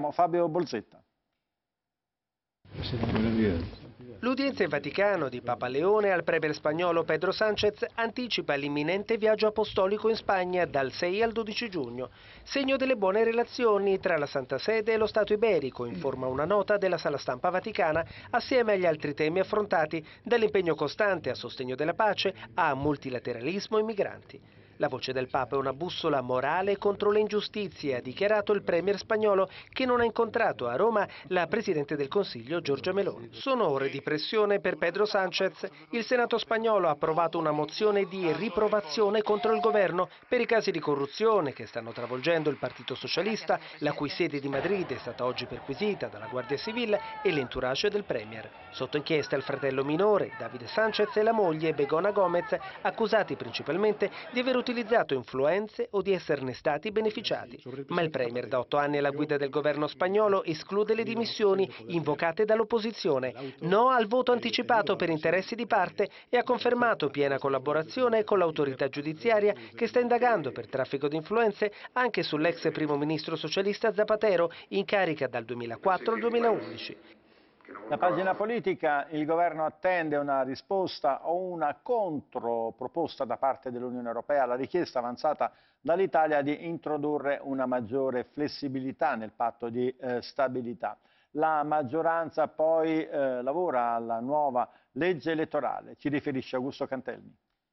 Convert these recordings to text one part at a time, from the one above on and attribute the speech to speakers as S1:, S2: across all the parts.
S1: Sentiamo Fabio Bolzetta.
S2: L'udienza in Vaticano di Papa Leone al premier spagnolo Pedro Sánchez anticipa l'imminente viaggio apostolico in Spagna dal 6 al 12 giugno, segno delle buone relazioni tra la Santa Sede e lo Stato iberico, informa una nota della Sala Stampa Vaticana, assieme agli altri temi affrontati, dall'impegno costante a sostegno della pace a multilateralismo e migranti. La voce del Papa è una bussola morale contro le ingiustizie, ha dichiarato il premier spagnolo che non ha incontrato a Roma la Presidente del Consiglio Giorgia Meloni. Sono ore di pressione per Pedro Sánchez. Il Senato spagnolo ha approvato una mozione di riprovazione contro il governo per i casi di corruzione che stanno travolgendo il Partito Socialista, la cui sede di Madrid è stata oggi perquisita dalla Guardia Civile, e l'entourage del premier. Sotto inchiesta il fratello minore, Davide Sánchez, e la moglie, Begona Gomez, accusati principalmente di aver utilizzato influenze o di esserne stati beneficiati. Ma il premier, da 8 anni alla guida del governo spagnolo, esclude le dimissioni invocate dall'opposizione, no al voto anticipato per interessi di parte, e ha confermato piena collaborazione con l'autorità giudiziaria che sta indagando per traffico di influenze anche sull'ex primo ministro socialista Zapatero, in carica dal 2004 al 2011.
S1: La pagina politica: il governo attende una risposta o una controproposta da parte dell'Unione Europea alla richiesta avanzata dall'Italia di introdurre una maggiore flessibilità nel patto di stabilità. La maggioranza poi lavora alla nuova legge elettorale, ci riferisce Augusto Cantelmi.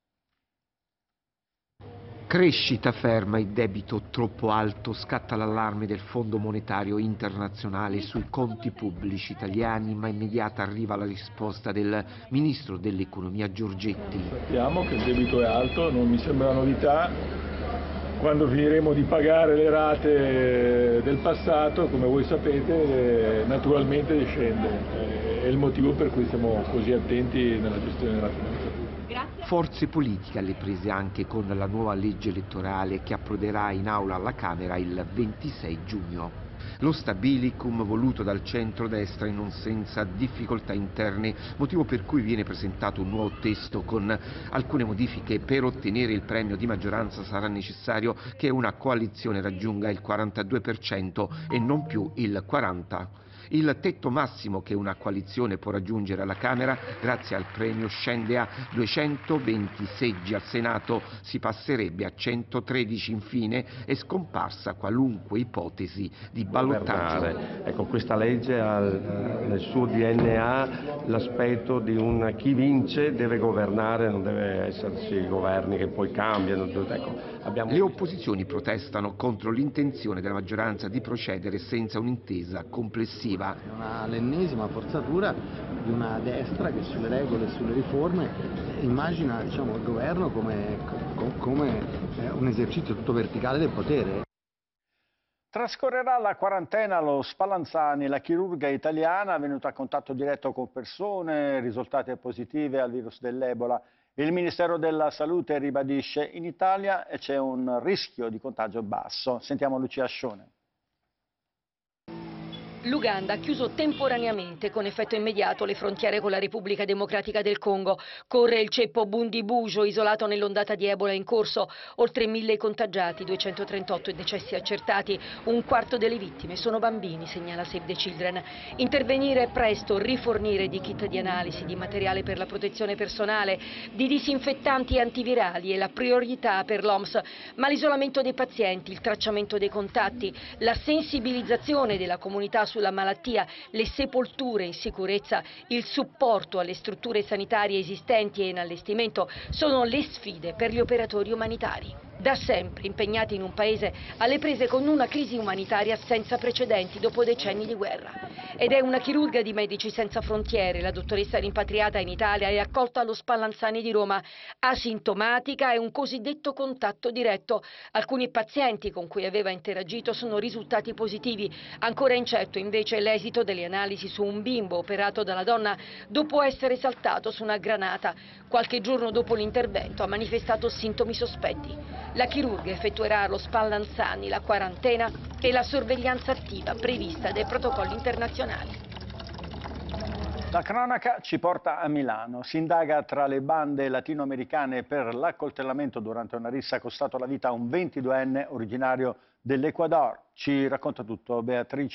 S3: Crescita ferma e debito troppo alto, scatta l'allarme del Fondo Monetario Internazionale sui conti pubblici italiani, ma immediata arriva la risposta del Ministro dell'Economia Giorgetti.
S4: Sappiamo che il debito è alto, non mi sembra una novità. Quando finiremo di pagare le rate del passato, come voi sapete, naturalmente scende. È il motivo per cui siamo così attenti nella gestione della finanza pubblica.
S3: Forze politiche alle prese anche con la nuova legge elettorale che approderà in aula alla Camera il 26 giugno. Lo stabilicum voluto dal centrodestra non senza difficoltà interne, motivo per cui viene presentato un nuovo testo con alcune modifiche. Per ottenere il premio di maggioranza sarà necessario che una coalizione raggiunga il 42% e non più il 40%. Il tetto massimo che una coalizione può raggiungere alla Camera, grazie al premio, scende a 220 seggi, al Senato si passerebbe a 113. Infine è scomparsa qualunque ipotesi di ballottaggio.
S5: Ecco, questa legge ha nel suo DNA l'aspetto di chi vince deve governare, non deve esserci governi che poi cambiano. Ecco,
S3: Le opposizioni protestano contro l'intenzione della maggioranza di procedere senza un'intesa complessiva.
S6: È l'ennesima forzatura di una destra che sulle regole e sulle riforme immagina, il governo come un esercizio tutto verticale del potere.
S1: Trascorrerà la quarantena lo Spallanzani, la chirurga italiana venuta a contatto diretto con persone risultate positive al virus dell'Ebola. Il Ministero della Salute ribadisce: in Italia c'è un rischio di contagio basso. Sentiamo Lucia Ascione.
S7: L'Uganda ha chiuso temporaneamente con effetto immediato le frontiere con la Repubblica Democratica del Congo. Corre il ceppo Bundibugyo, isolato nell'ondata di Ebola in corso. Oltre 1000 contagiati, 238 decessi accertati. Un quarto delle vittime sono bambini, segnala Save the Children. Intervenire presto, rifornire di kit di analisi, di materiale per la protezione personale, di disinfettanti e antivirali è la priorità per l'OMS. Ma l'isolamento dei pazienti, il tracciamento dei contatti, la sensibilizzazione della comunità sulla malattia, le sepolture in sicurezza, il supporto alle strutture sanitarie esistenti e in allestimento sono le sfide per gli operatori umanitari. Da sempre impegnati in un paese alle prese con una crisi umanitaria senza precedenti dopo decenni di guerra. Ed è una chirurga di Medici Senza Frontiere, la dottoressa rimpatriata in Italia e accolta allo Spallanzani di Roma, asintomatica e un cosiddetto contatto diretto. Alcuni pazienti con cui aveva interagito sono risultati positivi. Ancora incerto invece l'esito delle analisi su un bimbo operato dalla donna dopo essere saltato su una granata. Qualche giorno dopo l'intervento ha manifestato sintomi sospetti. La chirurga effettuerà allo Spallanzani la quarantena e la sorveglianza attiva prevista dai protocolli internazionali.
S1: La cronaca ci porta a Milano. Si indaga tra le bande latinoamericane per l'accoltellamento durante una rissa costato la vita a un 22enne originario dell'Ecuador. Ci racconta tutto Beatrice